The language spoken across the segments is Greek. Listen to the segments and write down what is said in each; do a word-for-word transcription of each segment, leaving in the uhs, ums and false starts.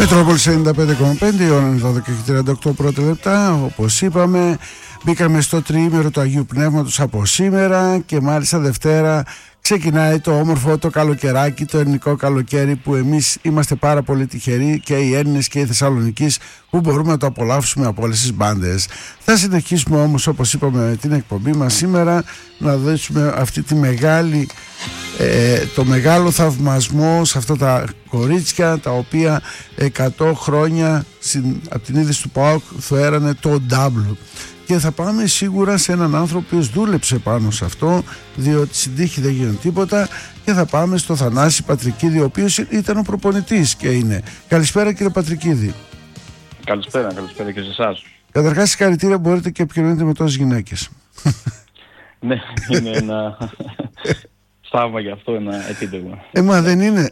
Μετρόπολης ενενήντα πέντε κόμμα πέντε, η ώρα είναι δώδεκα και τριάντα οκτώ πρώτα λεπτά. Όπως είπαμε, μπήκαμε στο τριήμερο του Αγίου Πνεύματος από σήμερα και μάλιστα Δευτέρα ξεκινάει το όμορφο το καλοκαιράκι, το ελληνικό καλοκαίρι, που εμείς είμαστε πάρα πολύ τυχεροί, και οι Έλληνες και οι Θεσσαλονικείς, που μπορούμε να το απολαύσουμε από όλες τις μπάντες. Θα συνεχίσουμε όμως, όπως είπαμε, την εκπομπή μας σήμερα, να δώσουμε αυτή τη μεγάλη ε, το μεγάλο θαυμασμό σε αυτά τα κορίτσια, τα οποία εκατό χρόνια στην, από την είδηση του ΠΑΟΚ φέρανε το ντάμπλο. Και θα πάμε σίγουρα σε έναν άνθρωπο που δούλεψε πάνω σε αυτό, διότι στην τύχη δεν γίνεται τίποτα, και θα πάμε στο Θανάση Πατρικίδη, ο οποίος ήταν ο προπονητής και είναι. Καλησπέρα, κύριε Πατρικίδη. Καλησπέρα, καλησπέρα και σε εσάς. Καταρχάς, συγχαρητήρια, μπορείτε και επικοινωνείτε με τόσες γυναίκες. Ναι, είναι ένα σταύμα γι' αυτό, ένα επίτευγμα. Ε, μα δεν είναι.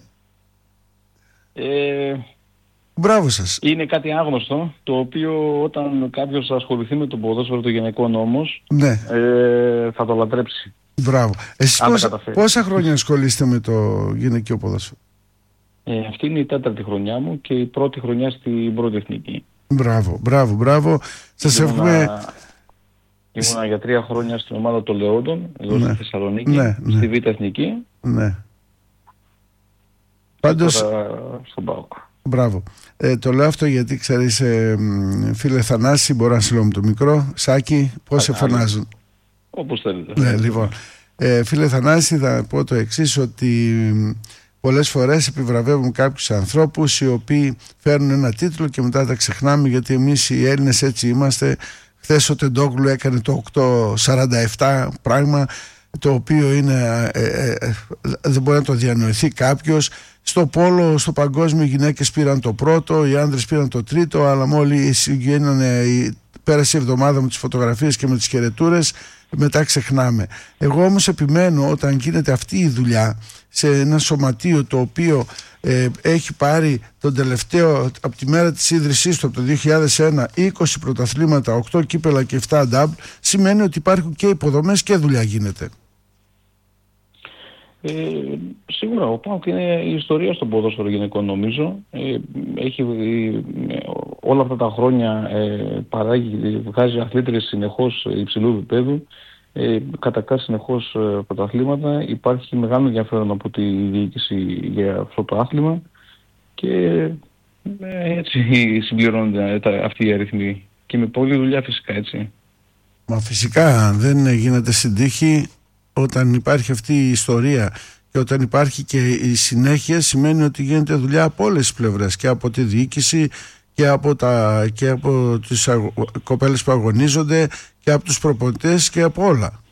Ε... Μπράβο σας. Είναι κάτι άγνωστο, το οποίο όταν κάποιος ασχοληθεί με τον ποδόσφαιρο των γυναικών όμως, ναι. ε, θα το λατρέψει. Μπράβο. Εσείς πόσα, πόσα χρόνια ασχολείστε με το γυναικείο ποδόσφαιρο? Ε, αυτή είναι η τέταρτη χρονιά μου και η πρώτη χρονιά στην πρώτη εθνική. Μπράβο, μπράβο, μπράβο. Σας Ήμουνα... εύχομαι... Ήμουνα για τρία χρόνια στην ομάδα των Λεόντων, εδώ ναι. στη Θεσσαλονίκη, ναι, ναι. στη Β' Εθνική. Ναι. Πάντως... στον ΠΑΟΚ. Μπράβο. Ε, το λέω αυτό γιατί ξέρεις, ε, φίλε Θανάση, μπορώ να συλλογώ το μικρό. Σάκη, πώς σε φωνάζουν? Όπως θέλετε. Ναι, λοιπόν. Ε, φίλε Θανάση, θα πω το εξής, ότι πολλές φορές επιβραβεύουν κάποιους ανθρώπους οι οποίοι φέρνουν ένα τίτλο και μετά τα ξεχνάμε, γιατί εμείς οι Έλληνες έτσι είμαστε. Χθες ο Τεντόγλου έκανε το οκτώ σαράντα επτά, πράγμα το οποίο είναι, ε, ε, ε, δεν μπορεί να το διανοηθεί κάποιος. Στο πόλο, στο παγκόσμιο, οι γυναίκες πήραν το πρώτο, οι άντρες πήραν το τρίτο, αλλά μόλις γίνανε, πέρασε η εβδομάδα με τις φωτογραφίες και με τις χαιρετούρες, μετά ξεχνάμε. Εγώ όμως επιμένω, όταν γίνεται αυτή η δουλειά σε ένα σωματείο το οποίο ε, έχει πάρει τον τελευταίο, από τη μέρα της ίδρυσής του, από το δύο χιλιάδες ένα, είκοσι πρωταθλήματα, οκτώ κύπελα και επτά νταμπλ, σημαίνει ότι υπάρχουν και υποδομές και δουλειά γίνεται. Ε, σίγουρα ο ΠΑΟΚ είναι η ιστορία στον ποδόσφαιρο γυναικών, νομίζω. Ε, έχει ε, όλα αυτά τα χρόνια ε, παράγει, βγάζει αθλήτριες συνεχώς υψηλού επίπεδου, ε, κατακάσει συνεχώς ε, πρωταθλήματα. Υπάρχει μεγάλο ενδιαφέρον από τη διοίκηση για αυτό το άθλημα και ε, έτσι συμπληρώνονται αυτοί οι αριθμοί και με πολλή δουλειά φυσικά, έτσι. Μα φυσικά δεν γίνεται στην τύχη. Όταν υπάρχει αυτή η ιστορία και όταν υπάρχει και η συνέχεια, σημαίνει ότι γίνεται δουλειά από όλες τις πλευρές, και από τη διοίκηση και από, τα, και από τις αγω... κοπέλες που αγωνίζονται και από τους προπονητές και από όλα.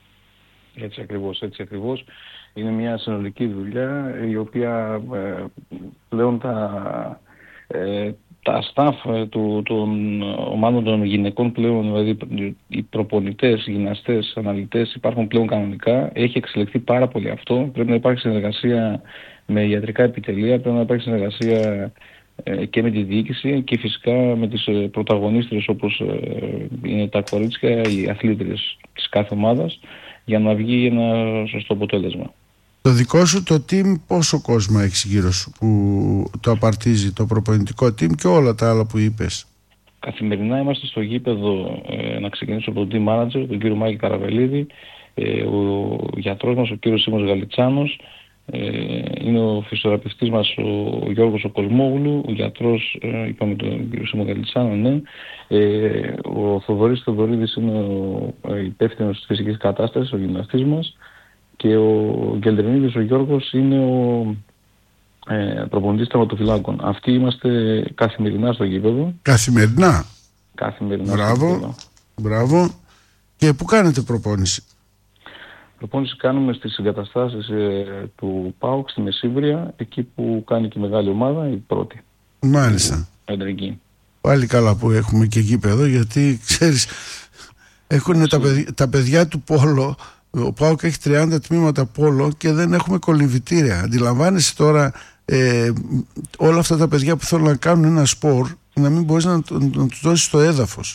Έτσι ακριβώς, έτσι ακριβώς. Είναι μια συνολική δουλειά η οποία ε, πλέον τα... Ε, τα staff του, των ομάδων των γυναικών πλέον, δηλαδή οι προπονητές, οι γυμναστές, αναλυτές υπάρχουν πλέον κανονικά. Έχει εξελιχθεί πάρα πολύ αυτό. Πρέπει να υπάρχει συνεργασία με ιατρικά επιτελεία, πρέπει να υπάρχει συνεργασία ε, και με τη διοίκηση και φυσικά με τις ε, πρωταγωνίστρες όπως ε, είναι τα κορίτσια, οι αθλήτριες της κάθε ομάδας, για να βγει ένα σωστό αποτέλεσμα. Το δικό σου το team, πόσο κόσμο έχεις γύρω σου που το απαρτίζει, το προπονητικό team και όλα τα άλλα που είπες? Καθημερινά είμαστε στο γήπεδο, ε, να ξεκινήσω από τον team manager, τον κύριο Μάκη Καραβελίδη, ε, ο γιατρός μας, ο κύριος Σίμος Γαλιτσάνος, ε, είναι ο φυσιοθεραπευτής μας ο Γιώργος ο Κοσμόγλου, ο γιατρός, ε, είπαμε τον κύριο Σίμο Γαλιτσάνο, ναι. ε, ο Θοδωρής Θοδωρίδης είναι ο ε, υπεύθυνος της φυσικής κατάστασης, ο γυμναστής μας, και ο Γκελτερνίδης ο Γιώργος είναι ο ε, προπονητής τερματοφυλάκων. Αυτοί είμαστε καθημερινά στο γήπεδο. Καθημερινά. Καθημερινά. Μπράβο. Στο γήπεδο. Μπράβο. Και πού κάνετε προπόνηση? Προπόνηση κάνουμε στις εγκαταστάσεις ε, του ΠΑΟΚ στη Μεσσύβρια, εκεί που κάνει και η μεγάλη ομάδα, η πρώτη. Μάλιστα. Εντρική. Πάλι καλά που έχουμε και γήπεδο, γιατί ξέρεις, έχουν τα, παιδι, τα παιδιά του πόλο. Ο ΠΑΟΚ έχει τριάντα τμήματα πόλο και δεν έχουμε κολυμβητήρια. Αντιλαμβάνεσαι τώρα ε, όλα αυτά τα παιδιά που θέλουν να κάνουν ένα σπορ, να μην μπορείς να, να, να τους δώσεις το έδαφος.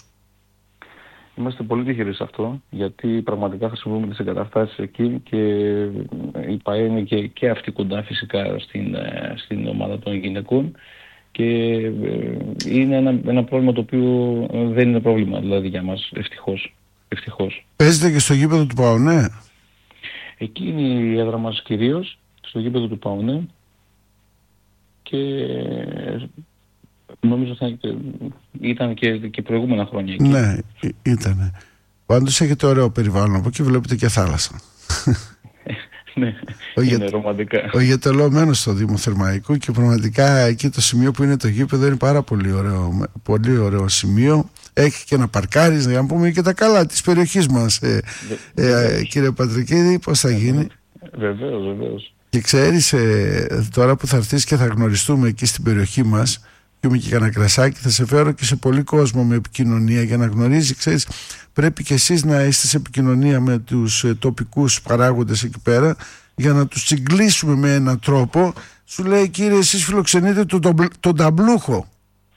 Είμαστε πολύ τυχεροί σε αυτό, γιατί πραγματικά χρησιμοποιούμε τις εγκαταστάσεις εκεί και η ΠΑΕ είναι και, και αυτή κοντά φυσικά στην, στην ομάδα των γυναικών και ε, είναι ένα, ένα πρόβλημα το οποίο δεν είναι πρόβλημα δηλαδή για μας, ευτυχώς. ευτυχώς. Παίζετε και στο γήπεδο του ΠΑΟΝΕ? Εκεί είναι η έδρα μας κυρίως, στο γήπεδο του ΠΑΟΝΕ, και νομίζω θα ήταν και, και προηγούμενα χρόνια εκεί. Ναι, ήτανε. Πάντως έχετε ωραίο περιβάλλον από εκεί, βλέπετε και θάλασσα. Ναι, ο είναι για... ρομαντικά. Ο Γετελό μένω στο Δήμο Θερμαϊκού και πραγματικά εκεί το σημείο που είναι το γήπεδο είναι πάρα πολύ ωραίο, πολύ ωραίο σημείο. Έχει και ένα παρκάρισμα, για να πούμε και τα καλά της περιοχής μας, ε, ε, κύριε Πατρικίδη, πώς θα γίνει? Βεβαίως, βεβαίως. Και ξέρεις, ε, τώρα που θα έρθεις και θα γνωριστούμε εκεί στην περιοχή μας, πιούμε και κανένα κρασάκι, θα σε φέρω και σε πολύ κόσμο με επικοινωνία για να γνωρίζει. Ξέρεις, πρέπει και εσείς να είστε σε επικοινωνία με τους ε, τοπικούς παράγοντες εκεί πέρα, για να τους συγκλήσουμε με έναν τρόπο. Σου λέει, κύριε, εσείς φιλοξενείτε τον, τον, τον ταμπλούχο.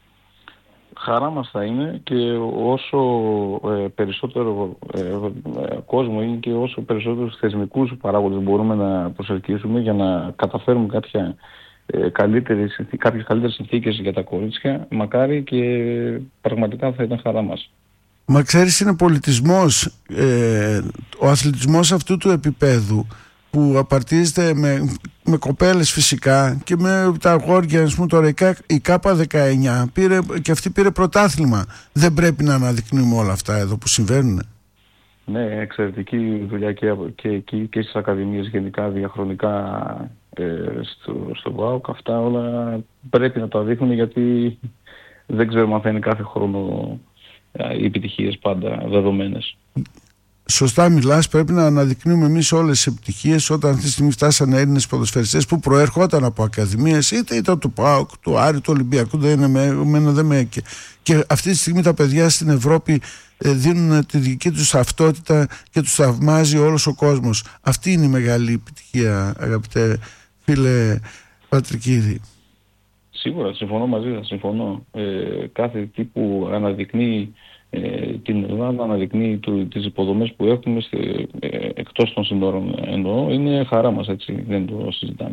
Χαρά μας θα είναι, και όσο ε, περισσότερο ε, ε, κόσμο ή και όσο περισσότερους θεσμικούς παράγοντες μπορούμε να προσελκύσουμε για να καταφέρουμε κάποια, ε, καλύτερες, κάποιες καλύτερες συνθήκες για τα κορίτσια, μακάρι, και πραγματικά θα ήταν χαρά μας. Μα ξέρεις, είναι πολιτισμός, ε, ο αθλητισμός αυτού του επίπεδου, που απαρτίζεται με, με κοπέλες φυσικά και με τα αγόρια. Ας πούμε, τώρα η ΚΑΠΑ δεκαεννιά πήρε, και αυτή πήρε πρωτάθλημα. Δεν πρέπει να αναδεικνύουμε όλα αυτά εδώ που συμβαίνουν? Ναι, εξαιρετική δουλειά και εκεί και, και στις ακαδημίες γενικά, διαχρονικά, ε, στο, στο ΒΑΟΚ. Αυτά όλα πρέπει να τα δείχνουν, γιατί δεν ξέρουμε αν θα είναι κάθε χρόνο οι επιτυχίες πάντα δεδομένες. Σωστά μιλάς, πρέπει να αναδεικνύουμε εμείς όλες τις επιτυχίες. Όταν αυτή τη στιγμή φτάσανε Έλληνες ποδοσφαιριστές που προερχόταν από ακαδημίες, είτε ήταν του ΠΑΟΚ, του Άρη, του Ολυμπιακού, δεν είναι με, με, με, και, και αυτή τη στιγμή τα παιδιά στην Ευρώπη ε, δίνουν τη δική τους ταυτότητα και τους θαυμάζει όλος ο κόσμος. Αυτή είναι η μεγάλη επιτυχία, αγαπητέ φίλε Πατρικίδη. Σίγουρα, συμφωνώ μαζί σας, συμφωνώ. Ε, κάθε τι που αναδεικνύει Ε, την Ελλάδα, αναδεικνύει του, τις υποδομές που έχουμε στη, ε, εκτός των συνόρων, εννοώ, είναι χαρά μας, έτσι, δεν το συζητάμε.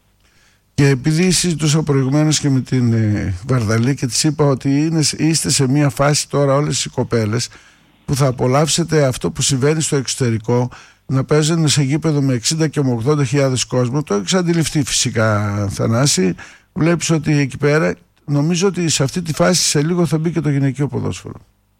Και επειδή συζητούσα προηγουμένως και με την ε, Βαρδαλή και της είπα ότι είναι, είστε σε μια φάση τώρα όλες οι κοπέλες που θα απολαύσετε αυτό που συμβαίνει στο εξωτερικό, να παίζουν σε γήπεδο με εξήντα και με ογδόντα χιλιάδες κόσμο. Το έχεις αντιληφθεί φυσικά, Θανάση. Βλέπεις ότι εκεί πέρα, νομίζω ότι σε αυτή τη φάση σε λίγο θα μπει και το γυναικείο ποδόσφαιρο.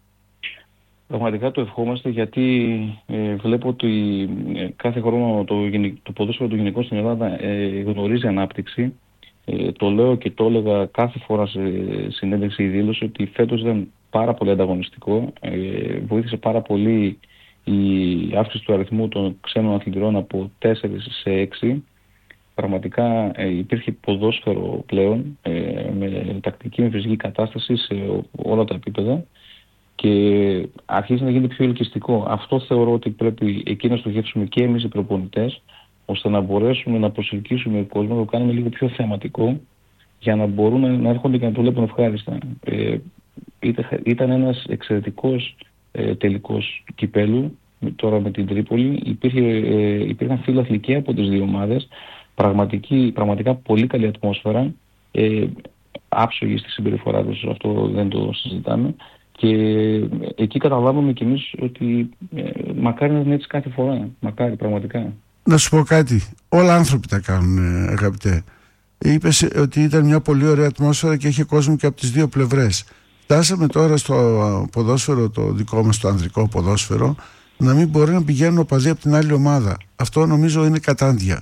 Πραγματικά το ευχόμαστε, γιατί ε, βλέπω ότι ε, κάθε χρόνο το, το ποδόσφαιρο του γυναικών στην Ελλάδα ε, γνωρίζει ανάπτυξη. Ε, το λέω και το έλεγα κάθε φορά σε συνέντευξη ή δήλωση ότι φέτος ήταν πάρα πολύ ανταγωνιστικό. Ε, βοήθησε πάρα πολύ η αύξηση του αριθμού των ξένων αθλητριών από τέσσερα σε έξι. Πραγματικά ε, υπήρχε ποδόσφαιρο πλέον, ε, με τακτική, με φυσική κατάσταση σε όλα τα επίπεδα. Και αρχίζει να γίνεται πιο ελκυστικό. Αυτό θεωρώ ότι πρέπει εκεί να στοχεύσουμε και εμείς οι προπονητές, ώστε να μπορέσουμε να προσελκύσουμε τον κόσμο, να το κάνουμε λίγο πιο θεματικό, για να μπορούν να έρχονται και να το βλέπουν ευχάριστα. Ε, ήταν ένας εξαιρετικός ε, τελικός κυπέλου, τώρα με την Τρίπολη. Υπήρχε, ε, υπήρχαν φίλαθλοι και από τις δύο ομάδες. Πραγματικά πολύ καλή ατμόσφαιρα. Ε, άψογη στη συμπεριφορά τους, αυτό δεν το συζητάμε. Και εκεί καταλάβαμε κι εμείς ότι ε, μακάρι να είναι έτσι κάθε φορά. Μακάρι, πραγματικά. Να σου πω κάτι. Όλα άνθρωποι τα κάνουν, αγαπητέ. Είπες ότι ήταν μια πολύ ωραία ατμόσφαιρα και είχε κόσμο και από τις δύο πλευρές. Φτάσαμε τώρα στο ποδόσφαιρο, το δικό μας, το ανδρικό ποδόσφαιρο, να μην μπορεί να πηγαίνουν οπαδοί από την άλλη ομάδα. Αυτό νομίζω είναι κατάντια.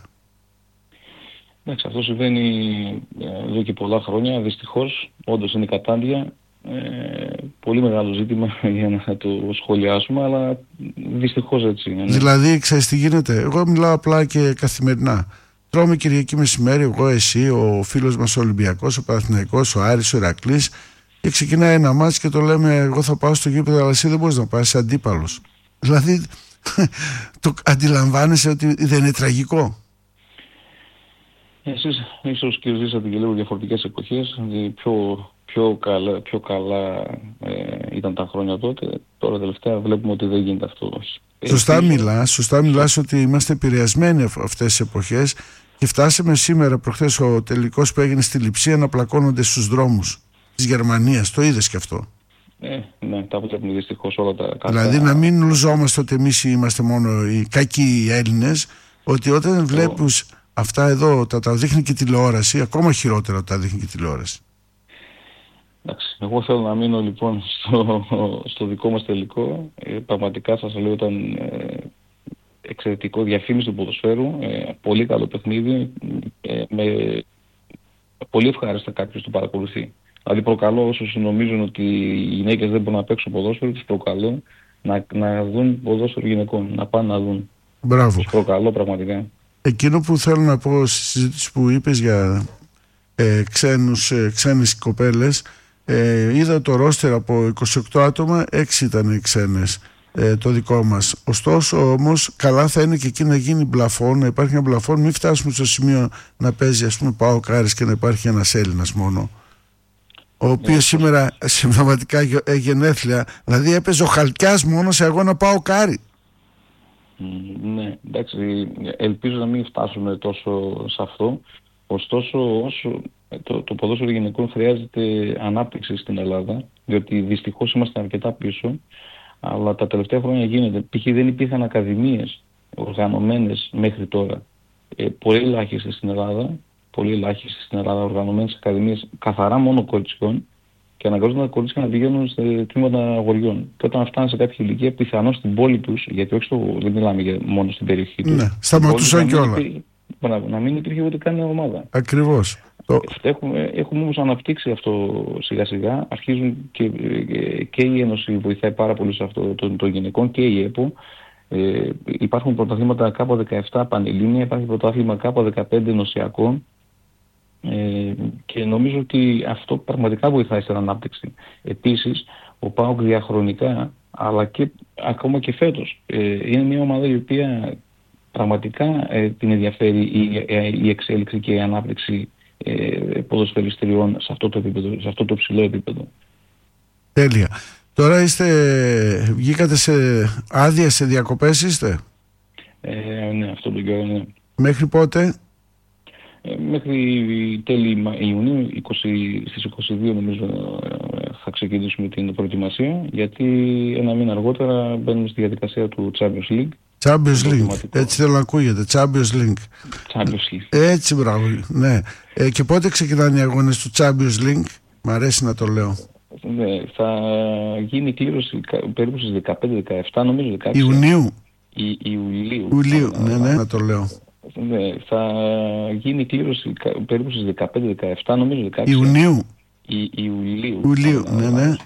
Εντάξει, αυτό συμβαίνει εδώ και πολλά χρόνια. Δυστυχώς, όντως είναι κατάντια. Ε, πολύ μεγάλο ζήτημα για να το σχολιάσουμε, αλλά δυστυχώς έτσι είναι. Δηλαδή, ξέρεις τι γίνεται? Εγώ μιλάω απλά και καθημερινά. Τρώμε Κυριακή μεσημέρι, εγώ, εσύ, ο φίλος μας ο Ολυμπιακός, ο Παναθηναϊκός, ο Άρης, ο Ηρακλής, και ξεκινάει ένα μάτς και το λέμε: εγώ θα πάω στο γήπεδο, αλλά εσύ δεν μπορείς να πας, είσαι αντίπαλος. Δηλαδή, το αντιλαμβάνεσαι ότι δεν είναι τραγικό? Εσείς ίσως και ζήσατε και λίγο διαφορετικές εποχές, πιο, πιο καλά, πιο καλά ε, ήταν τα χρόνια τότε. Τώρα τελευταία βλέπουμε ότι δεν γίνεται αυτό. Σωστά μιλάς, σωστά μιλάς ότι είμαστε επηρεασμένοι αυτές τις εποχές, Και φτάσαμε σήμερα, προχθές, ο τελικός που έγινε στη Λειψία να πλακώνονται στους δρόμους της Γερμανίας. Το είδες και αυτό? Ε, ναι, τα βλέπουμε δυστυχώς όλα τα κάρτα. Δηλαδή να μην λουζόμαστε ότι εμείς είμαστε μόνο οι κακοί Έλληνες, ότι όταν βλέπεις αυτά εδώ, τα, τα δείχνει και τηλεόραση, ακόμα χειρότερα τα δείχνει και τηλεόραση. Εντάξει, εγώ θέλω να μείνω λοιπόν στο, στο δικό μας τελικό. Ε, πραγματικά σας λέω, ήταν ε, εξαιρετικό, διαφήμιση του ποδοσφαίρου, ε, πολύ καλό παιχνίδι, ε, με πολύ ευχάριστα κάποιος το παρακολουθεί. Δηλαδή προκαλώ όσους νομίζουν ότι οι γυναίκες δεν μπορούν να παίξουν ποδόσφαιρο, τους προκαλώ να, να δουν ποδόσφαιρο γυναικών, να πάνε να δουν. Μπράβο. Τους προκαλώ πραγματικά. Εκείνο που θέλω να πω στη συζήτηση που είπες για ε, ξένους, ε, ξένες κοπέλες, ε, είδα το ρόστερ από είκοσι οκτώ άτομα, έξι ήταν οι ξένες, ε, το δικό μας. Ωστόσο όμως καλά θα είναι και εκεί να γίνει μπλαφόν, να υπάρχει ένα μπλαφόν, μην φτάσουμε στο σημείο να παίζει, ας πούμε, Πάο Κάρις και να υπάρχει ένας Έλληνας μόνο, ο οποίος yeah, σήμερα συμπτωματικά γενέθλια, δηλαδή έπαιζε ο Χαλκιάς μόνο σε αγώνα Πάο Κάρι. Mm, ναι, εντάξει, ελπίζω να μην φτάσουμε τόσο σε αυτό. Ωστόσο, όσο το, το ποδόσφαιρο γυναικών χρειάζεται ανάπτυξη στην Ελλάδα, διότι δυστυχώς είμαστε αρκετά πίσω, αλλά τα τελευταία χρόνια γίνεται. Π.χ. δεν υπήρχαν ακαδημίες οργανωμένες μέχρι τώρα. Ε, πολύ ελάχιστες στην Ελλάδα, πολύ ελάχιστες στην Ελλάδα οργανωμένες ακαδημίες καθαρά μόνο κοριτσιών, και αναγκάζονται τα κορίτσια να πηγαίνουν σε τμήματα αγοριών. Και όταν φτάνουν σε κάποια ηλικία, πιθανώς στην πόλη τους, γιατί όχι στο, δεν μιλάμε για, μόνο στην περιοχή τους. Ναι, σταματούσαν κιόλα. Να, να μην υπήρχε ούτε καν ομάδα. Ακριβώς. Έχουμε, έχουμε όμως αναπτύξει αυτό σιγά σιγά. Αρχίζουν και, και η Ένωση βοηθάει πάρα πολύ σε αυτό των το γυναικών και η ΕΠΟ. Ε, υπάρχουν πρωταθλήματα κάπου δεκαεπτά πανελλήνια, υπάρχει πρωτάθλημα κάπου δεκαπέντε ενωσιακών. Ε, και νομίζω ότι αυτό πραγματικά βοηθάει στην ανάπτυξη. Επίσης, ο ΠΑΟΚ διαχρονικά, αλλά και ακόμα και φέτος, ε, είναι μια ομάδα η οποία πραγματικά ε, την ενδιαφέρει η, ε, η εξέλιξη και η ανάπτυξη ε, ποδοσφαιριστριών σε αυτό το επίπεδο, σε αυτό το ψηλό επίπεδο. Τέλεια. Τώρα είστε, βγήκατε σε άδεια, σε διακοπές είστε? Ε, ναι, αυτό το καιρό, ναι. Μέχρι πότε? Ε, μέχρι τέλη Ιουνίου, είκοσι, στις είκοσι δύο νομίζω θα ξεκινήσουμε την προετοιμασία, γιατί ένα μήνα αργότερα μπαίνουμε στη διαδικασία του Champions League. Champions League, έτσι θέλω να ακούγεται, Champions League. Champions League. Έτσι, μπράβο, ναι. Ε, και πότε ξεκινάνε οι αγώνες του Champions League? Μ' αρέσει να το λέω. Ναι, θα γίνει η κλήρωση περίπου στις δεκαπέντε δεκαεπτά, νομίζω δεκαέξι. Ιουνίου. Η, Ιουλίου. Ιουλίου, ναι, ναι, να το λέω. Ναι, θα γίνει η κλήρωση περίπου στις δεκαπέντε δεκαεπτά, νομίζω δεκαέξι. Ιουνίου. Η, Ιουλίου. Ιουλίου, ναι, ναι.